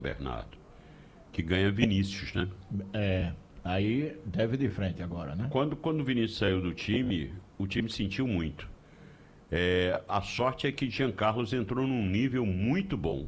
Bernardo, que ganha Vinícius, né? Aí deve de frente agora, né? Quando o Vinícius saiu do time, o time sentiu muito. A sorte é que Jean Carlos entrou num nível muito bom.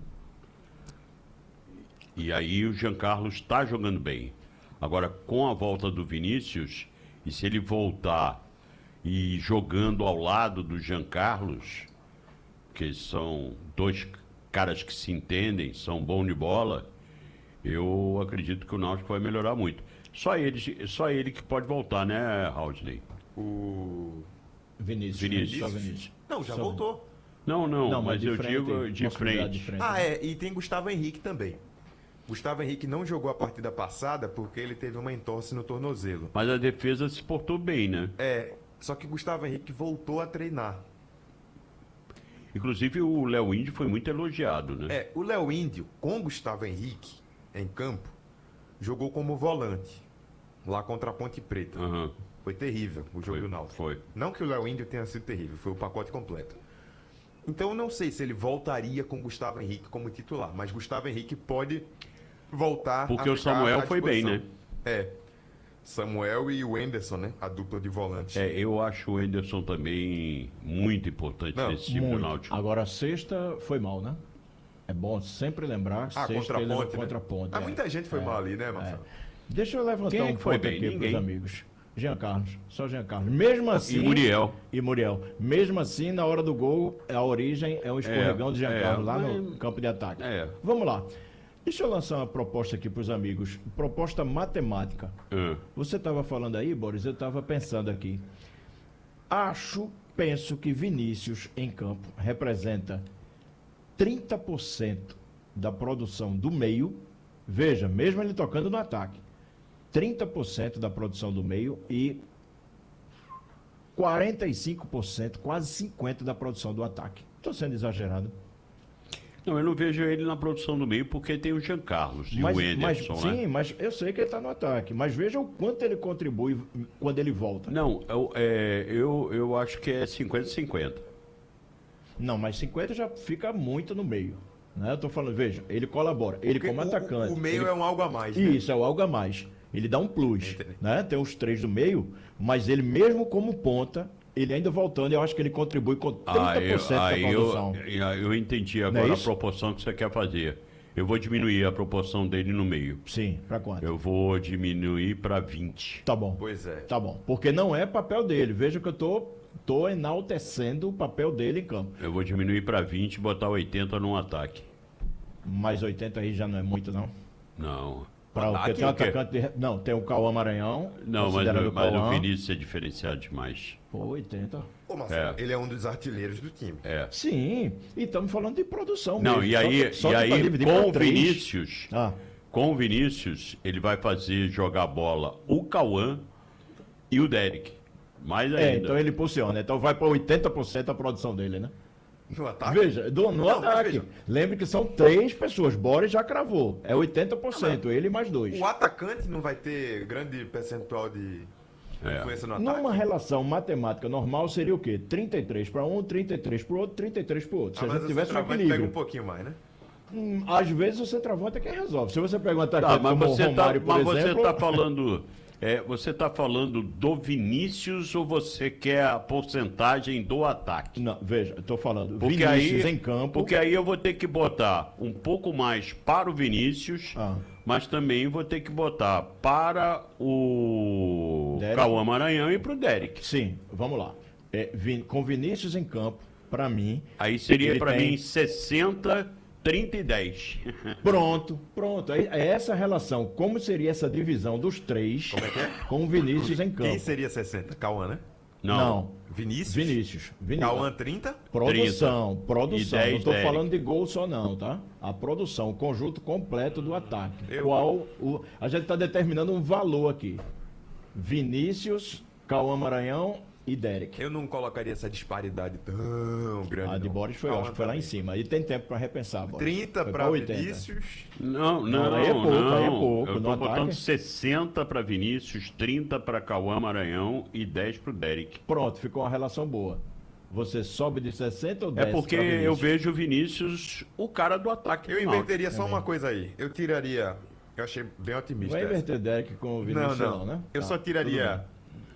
E aí o Jean Carlos está jogando bem. Agora, com a volta do Vinícius, e se ele voltar e jogando ao lado do Jean Carlos, que são dois caras que se entendem, são bons de bola, eu acredito que o Náutico vai melhorar muito. Só ele que pode voltar, né, Haldney? O Vinícius. Só Vinícius. Não, já Só voltou. Não, mas eu frente, digo de possibilidade frente. Ah, e tem Gustavo Henrique também. Gustavo Henrique não jogou a partida passada porque ele teve uma entorse no tornozelo. Mas a defesa se portou bem, né? Só que Gustavo Henrique voltou a treinar. Inclusive o Léo Índio foi muito elogiado, né? O Léo Índio, com Gustavo Henrique em campo, jogou como volante, lá contra a Ponte Preta. Aham. Foi terrível o jogo do Náutico. Foi. Não que o Léo Índio tenha sido terrível, foi o pacote completo. Então eu não sei se ele voltaria com Gustavo Henrique como titular, mas Gustavo Henrique pode voltar Porque a o ficar Samuel à foi bem, né? disposição. Samuel e o Enderson, né? A dupla de volantes. Eu acho o Enderson também muito importante Não, nesse time do Muito. Náutico. Agora, a sexta foi mal, né? É bom sempre lembrar que sexta contra a ele Ponte, né? contra a Ponte. Muita gente foi mal ali, né, Marcelo? Deixa eu levantar Quem é um que foi ponto bem? aqui para os Ninguém. amigos. Jean Carlos, só Jean Carlos. Mesmo assim. E Muriel. Mesmo assim, na hora do gol, a origem é um escorregão de Jean Carlos lá no campo de ataque. Vamos lá. Deixa eu lançar uma proposta aqui para os amigos. Proposta matemática. Você estava falando aí, Boris, eu estava pensando aqui. Penso que Vinícius em campo representa 30% da produção do meio. Veja, mesmo ele tocando no ataque. 30% da produção do meio e 45%, quase 50% da produção do ataque. Estou sendo exagerado. Não, eu não vejo ele na produção do meio porque tem o Jean Carlos e o Enderson, né? Sim, mas eu sei que ele está no ataque. Mas veja o quanto ele contribui quando ele volta. Não, eu acho que é 50-50. Não, mas 50 já fica muito no meio. Né? Eu estou falando, veja, ele colabora. Ele Porque como atacante. O meio é um algo a mais. Né? Isso, é o algo a mais. Ele dá um plus. Né? Tem os três do meio, mas ele mesmo como ponta, ele ainda voltando, eu acho que ele contribui com 30% da produção. Eu entendi agora a proporção que você quer fazer. Eu vou diminuir a proporção dele no meio. Sim, para quanto? Eu vou diminuir para 20. Tá bom. Pois é. Tá bom. Porque não é papel dele. Veja que eu tô enaltecendo o papel dele em campo. Eu vou diminuir para 20 e botar 80 no ataque. Mas 80 aí já não é muito, não. Não. Porque tem um atacante. Não, tem o Cauã Maranhão. Não, mas o Vinícius é diferenciado demais. Pô, 80. Ô, Marcelo, ele é um dos artilheiros do time. Sim, e estamos falando de produção não, mesmo. E aí com o Vinícius, ele vai fazer jogar bola o Cauã e o Derek. Mais ainda. Então ele impulsiona. Então vai para 80% a produção dele, né? No ataque? Veja, no ataque. Veja. Lembre que são 3 pessoas. Boris já cravou. É 80%, ele mais 2. O atacante não vai ter grande percentual de influência no ataque? Numa relação matemática normal seria o quê? 33 para um, 33 para o outro, 33 para o outro. Se a gente tivesse um equilíbrio. Pega um pouquinho mais, né? Às vezes o centroavante é quem resolve. Se você pega um atacante como o Romário, por exemplo... Você está falando... você está falando do Vinícius ou você quer a porcentagem do ataque? Não, veja, eu estou falando porque Vinícius em campo. Porque aí eu vou ter que botar um pouco mais para o Vinícius, mas também vou ter que botar para o Cauã Maranhão e para o Derek. Sim, vamos lá. Com Vinícius em campo, para mim... Aí seria para mim 60... 30 e 10. Pronto. É essa relação. Como seria essa divisão dos 3 com o Vinícius em campo? Quem seria 60? Cauã, né? Não. Vinícius. Cauã 30? Produção. 10, não estou falando de gol só não, tá? A produção, o conjunto completo do ataque. A gente está determinando um valor aqui. Vinícius, Cauã Maranhão e Derek. Eu não colocaria essa disparidade tão grande. A de Boris foi, acho que foi lá em cima. E tem tempo para repensar, Boris. 30 para Vinícius. Não. Aí é pouco. Eu estou botando 60 para Vinícius, 30 para Cauã Maranhão e 10 para o Derek. Pronto, ficou uma relação boa. Você sobe de 60 ou 10? É porque eu vejo o Vinícius, o cara do ataque. Eu inverteria só uma coisa aí. Eu tiraria... Eu achei bem otimista. Vai inverter Derek com o Vinícius, não, né? Eu só tiraria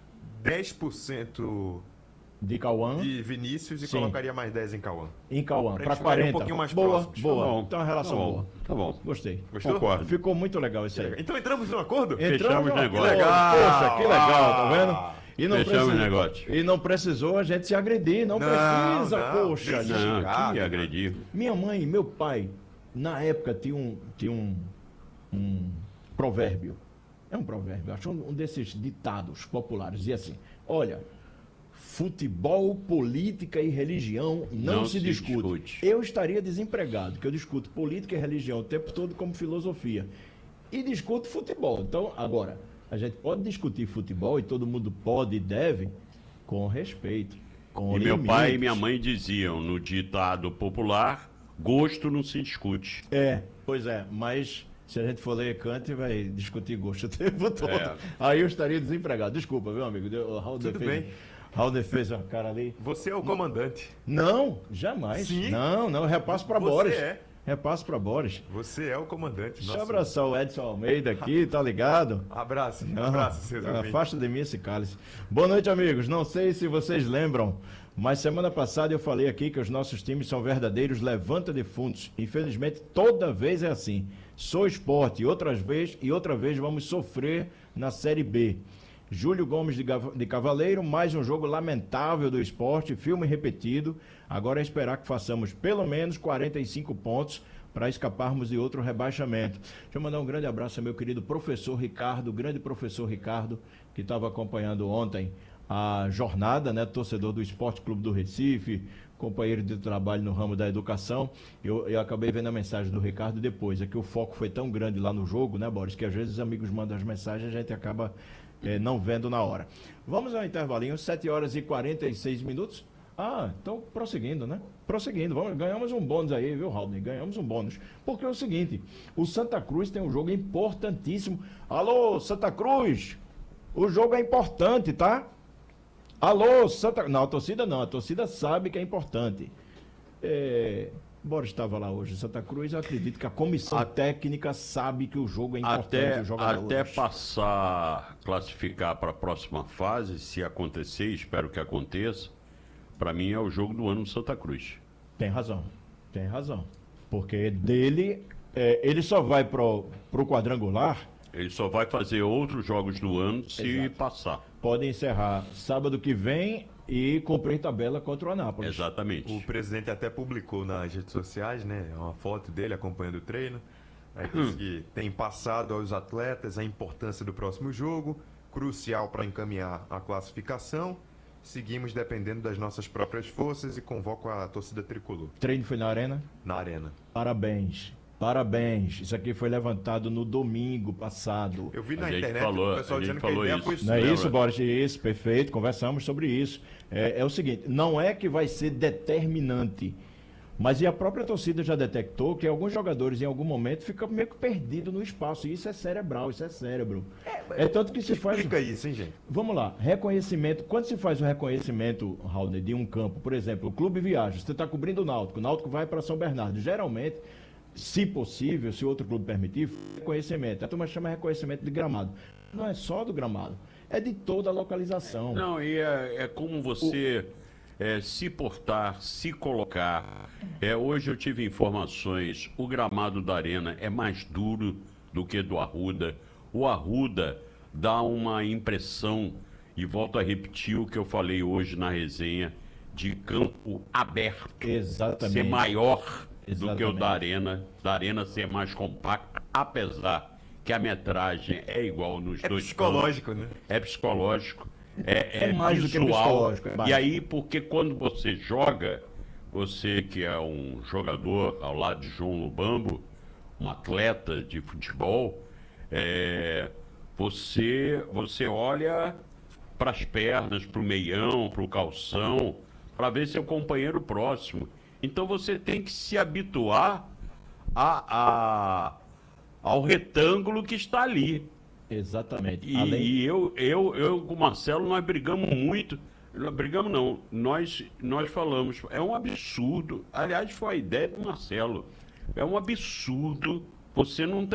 10% de Cauã, de Vinícius e colocaria mais 10 em Cauã. Em Cauã, para 40. Um pouquinho mais boa, próximos. boa. Tá bom, então a relação boa. Tá bom. Gostei. Gostou? Concordo. Ficou muito legal isso aí. Então entramos no acordo? Fechamos o negócio. Poxa, que legal, tá vendo? E não Fechamos o precisou, negócio. E não precisou a gente se agredir, não precisa, poxa. Não, que agredir. Minha mãe e meu pai, na época, tinha um provérbio. É um provérbio, acho um desses ditados populares. Dizia assim, olha, futebol, política e religião não se discute. Eu estaria desempregado, que eu discuto política e religião o tempo todo como filosofia. E discuto futebol. Então, agora, a gente pode discutir futebol e todo mundo pode e deve com respeito, com E limites. meu pai e minha mãe diziam no ditado popular, gosto não se discute. Pois é, mas se a gente for ler Kant, vai discutir gosto o tempo todo. É. Aí eu estaria desempregado. Desculpa, meu amigo. Tudo bem. Raul fez uma cara ali. Você é o comandante. Não, jamais. Sim. Não, eu repasso para Você Boris. é. Repasso para Boris. Você é o comandante. Deixa eu abraçar o Edson Almeida aqui, tá ligado? Abraço, seus ouvintes. Afasta de mim esse cálice. Boa noite, amigos. Não sei se vocês lembram, mas semana passada eu falei aqui que os nossos times são verdadeiros levanta-defuntos. Infelizmente, toda vez é assim. Sou Esporte, e outra vez vamos sofrer na Série B. Júlio Gomes de Cavaleiro, mais um jogo lamentável do Esporte, filme repetido. Agora é esperar que façamos pelo menos 45 pontos para escaparmos de outro rebaixamento. Deixa eu mandar um grande abraço ao meu querido professor Ricardo, grande professor Ricardo, que estava acompanhando ontem a jornada, né, torcedor do Esporte Clube do Recife, companheiro de trabalho no ramo da educação. Eu acabei vendo a mensagem do Ricardo depois, é que o foco foi tão grande lá no jogo, né, Boris, que às vezes os amigos mandam as mensagens e a gente acaba não vendo na hora. Vamos ao intervalinho, 7 horas e 46 minutos. Então prosseguindo, né? Prosseguindo, ganhamos um bônus aí, viu, Raul? Ganhamos um bônus. Porque é o seguinte, o Santa Cruz tem um jogo importantíssimo. Alô, Santa Cruz! O jogo é importante, tá? Alô, Santa... Não, a torcida sabe que é importante. Boris estava lá hoje, Santa Cruz, eu acredito que a comissão técnica sabe que o jogo é importante. Até passar, classificar para a próxima fase, se acontecer, espero que aconteça, para mim é o jogo do ano do Santa Cruz. Tem razão. Porque dele, ele só vai pro quadrangular. Ele só vai fazer outros jogos do ano se passar. Pode encerrar sábado que vem e cumprir tabela contra o Anápolis. Exatamente. O presidente até publicou nas redes sociais, né, uma foto dele acompanhando o treino. Aí disse que tem passado aos atletas a importância do próximo jogo, crucial para encaminhar a classificação. Seguimos dependendo das nossas próprias forças e convoco a torcida tricolor. Treino foi na Arena? Na Arena. Parabéns. Isso aqui foi levantado no domingo passado. Eu vi na internet o pessoal dizendo que a ideia foi isso. Não é isso, Boris? Isso, perfeito. Conversamos sobre isso. É o seguinte, não é que vai ser determinante, mas a própria torcida já detectou que alguns jogadores em algum momento ficam meio que perdidos no espaço. E isso é cerebral, isso é cérebro. É tanto que se faz... Explica isso, hein, gente? Vamos lá, reconhecimento. Quando se faz o reconhecimento, Raul, de um campo, por exemplo, o clube viaja, você está cobrindo o Náutico vai para São Bernardo. Geralmente, se possível, se outro clube permitir, reconhecimento. A turma chama reconhecimento de gramado. Não é só do gramado, é de toda a localização. Não, e é como você se portar, se colocar. Hoje eu tive informações, o gramado da Arena é mais duro do que do Arruda. O Arruda dá uma impressão, e volto a repetir o que eu falei hoje na resenha, de campo aberto. Exatamente. Ser maior do que o da Arena ser mais compacto, apesar que a metragem é igual nos dois psicológico, campos. Né? É psicológico, é mais visual, do que psicológico. E aí, porque quando você joga, você que é um jogador ao lado de João Lubambo, um atleta de futebol, você olha para as pernas, para o meião, para o calção, para ver seu companheiro próximo. Então você tem que se habituar ao retângulo que está ali. Exatamente. E eu com o Marcelo, nós brigamos muito Brigamos não. Nós falamos. É um absurdo. Aliás, foi a ideia do Marcelo. É um absurdo você não ter